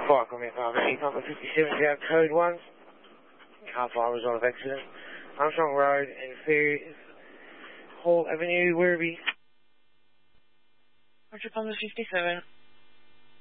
Fire coming up, Papa 57, code 1. Car fire result of accident. Armstrong Road and Fair Hall Avenue, Werribee. Roger, Papa 57.